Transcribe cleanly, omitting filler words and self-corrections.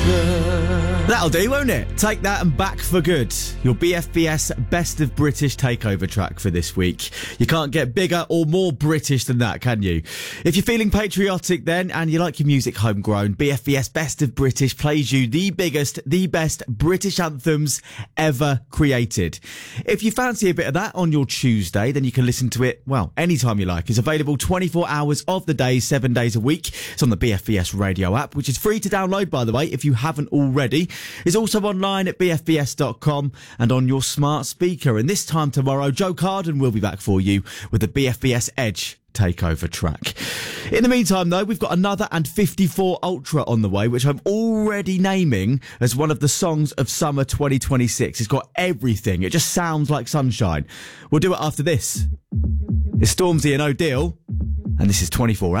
That'll do, won't it? Take that and Back for Good. Your BFBS Best of British Takeover track for this week. You can't get bigger or more British than that, can you? If you're feeling patriotic then and you like your music homegrown, BFBS Best of British plays you the biggest, the best British anthems ever created. If you fancy a bit of that on your Tuesday, then you can listen to it, well, anytime you like. It's available 24 hours of the day, 7 days a week. It's on the BFBS radio app, which is free to download, by the way, if you haven't already. It's also online at bfbs.com and on your smart speaker. And this time tomorrow, Joe Carden will be back for you with the BFBS Edge Takeover track. In the meantime, though, we've got another and 54 Ultra on the way, which I'm already naming as one of the songs of summer 2026. It's got everything. It just sounds like sunshine. We'll do it after this. It's Stormzy and O'Deal, and this is 24 Hours.